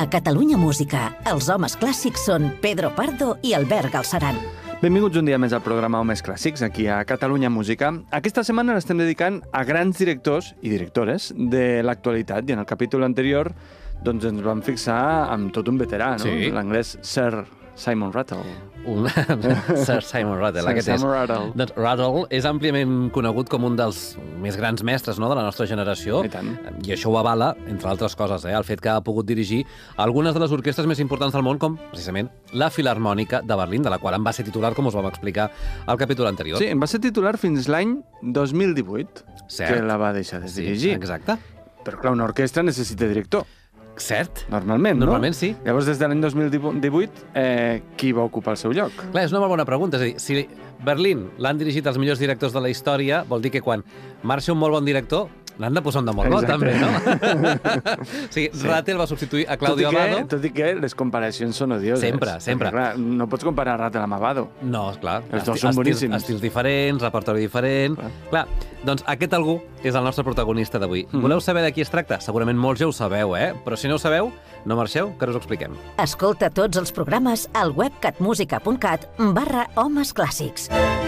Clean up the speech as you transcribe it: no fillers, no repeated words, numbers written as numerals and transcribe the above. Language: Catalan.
A Catalunya Música, els homes clàssics són Pedro Pardo i Albert Galceran. Benvinguts un dia més al programa Homes Clàssics, aquí a Catalunya Música. Aquesta setmana l'estem dedicant a grans directors i directores de l'actualitat, i en el capítol anterior doncs ens vam fixar amb tot un veterà, no? Sí. L'anglès Sir Simon Rattle. Sir Simon Rattle, aquest és. Doncs Rattle és àmpliament conegut com un dels més grans mestres, no?, de la nostra generació. I tant. I això ho avala, entre altres coses, el fet que ha pogut dirigir algunes de les orquestres més importants del món, com, precisament, la Filarmònica de Berlín, de la qual en va ser titular, com us vam explicar al capítol anterior. Sí, en va ser titular fins l'any 2018, Cert. que la va deixar de dirigir. Sí, exacte. Però, clar, una orquestra necessita director. Cert. Normalment, no? Normalment sí. Llavors, des de l'any 2018, qui va ocupar el seu lloc? Clar, és una molt bona pregunta. És a dir, si Berlín l'han dirigit els millors directors de la història, vol dir que quan marxa un molt bon director, l'han de posar un de molt bo, també, no? O sigui, sí. Rattle va substituir a Claudio Abbado. Tot i que les comparacions són odioses. Sempre, sempre. Perquè, clar, no pots comparar Rattle amb Abbado. No, clar. Els dos són boníssims. Estils diferents, repertori diferent. Clar, doncs aquest algú és el nostre protagonista d'avui. Voleu saber de qui es tracta? Segurament molts ja ho sabeu, Però si no ho sabeu, no marxeu, que us ho expliquem. Escolta tots els programes al web catmusica.cat/homesclàssics.